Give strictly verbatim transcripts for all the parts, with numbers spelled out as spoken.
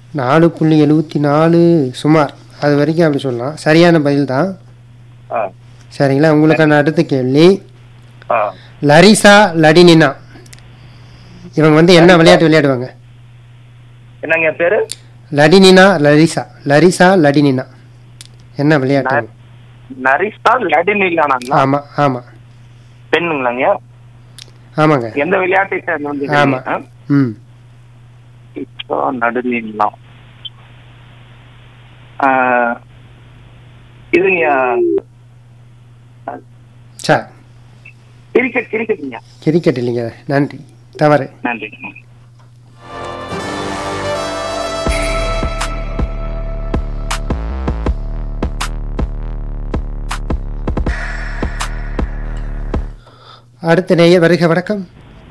நாலு புள்ளி எழுபத்தி நாலு சுமார் அது வரைக்கும் அப்படி சொல்லலாம். சரியான பதில் தான். ஆ சரிங்களா? உங்களுக்கான அடுத்த கேள்வி, ஆ லரிசா லடினினா இவங்க வந்து என்ன விளையாட்டு விளையாடுவாங்க? என்னங்க பேரு? லடினினா லரிசா லரிசா லடினினா என்ன விளையாட்டு? நரிசா லடினிலானாங்களா? ஆமாம் ஆமாம் பெண்ணுங்களாங்க? ஆமாங்க. எந்த விளையாட்டை சேர்ந்து? ஆமாம். ம் இப்போ நடுநிலாம் இதுங்க சார் கிரிக்கெட் கிரிக்கெட்டுங்க. கிரிக்கெட் இல்லைங்க, நன்றி, தவறு. நன்றி. அடுத்த நேயர் வருக. வணக்கம்.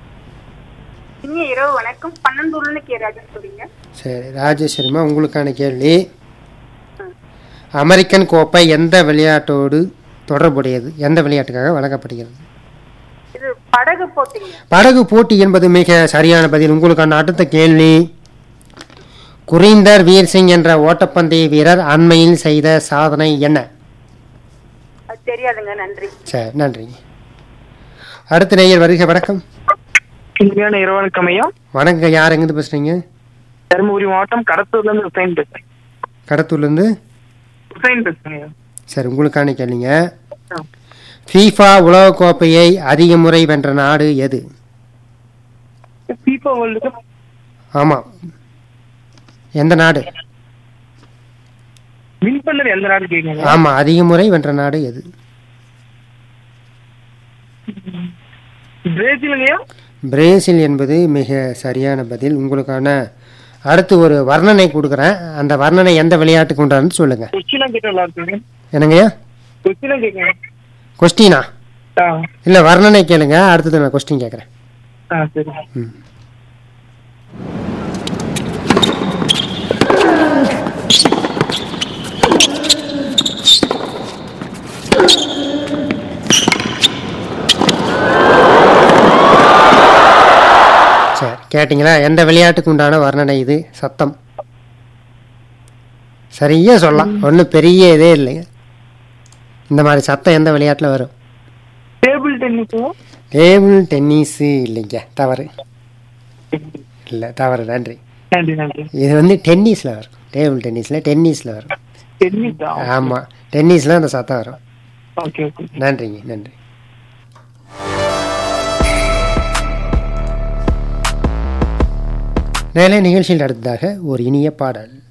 இரவு வணக்கம். பன்னெண்டு கே ராஜேஸ்வரிங்க. சரி ராஜேஸ்வரிமா, உங்களுக்கான கேள்வி, அமெரிக்கன் கோப்பை எந்த விளையாட்டோடு தொடர்புடையது? எந்த விளையாட்டுக்காக வழங்கப்படுகிறது? இது படகு போட்டிங்க. படகு போட்டி என்பது மிக சரியான பதில். உங்களுக்கான அடுத்த கேள்வி, குரீந்தர் வீர் சிங் என்ற ஓட்டப்பந்தய வீரர் அண்மையில் செய்த சாதனை என்ன? தெரியாதுங்க. நன்றி. சரி, நன்றி. அடுத்த நேயர் வருக. வணக்கம். வணக்கம். யார் எங்கிருந்து பேசுறீங்க? தருமபுரி மாவட்டம் கடத்தூர்ல இருந்து ஹுசைன் பேசுறேன். கடத்தூர்ல இருந்து ஹுசைன் பேசுறேன். சரி, உங்களுக்கான கேளுங்க. ஃபீஃபா உலக கோப்பையை அதிக முறை வென்ற நாடு எது? FIFA world cup. ஆமா, எந்த நாடு? வின் பண்ணது எந்த நாடு கேக்குறீங்க? ஆமா, அதிக முறை வென்ற நாடு எது? பிரேசிலுங்கயா? பிரேசில் என்பது மிக சரியான பதில். உங்களுக்கான அடுத்து ஒரு வர்ணனை கொடுக்குறேன். அந்த வர்ணனை எந்த விளையாட்டுக்கு உண்டான்னு சொல்லுங்க. என்னங்கய்யா? கொஸ்டினா இல்ல வர்ணனை கேளுங்க, அடுத்தது நான் கொஸ்டின் கேட்கறேன். ம் சரி, கேட்டிங்களா? எந்த விளையாட்டுக்கு உண்டான வர்ணனை இது? சத்தம் சரியா சொல்லலாம், ஒன்றும் பெரிய இதே இல்லைங்க. இந்த மாதிரி சத்தம் எந்த விளையாட்டில் வரும்? Table tennis. டேபிள் டென்னிஸ் இல்லைங்க, தவறு. இல்லை, தவறு. நன்றி. இது வந்து டென்னிஸில் வரும். டேபிள் டென்னிஸில் டென்னிஸில் வரும். ஆமாம், டென்னிஸில் அந்த சத்தம் வரும். நன்றிங்க, நன்றி. நேரலை நிகழ்ச்சியில் அடுத்ததாக ஒரு இனிய பாடல்.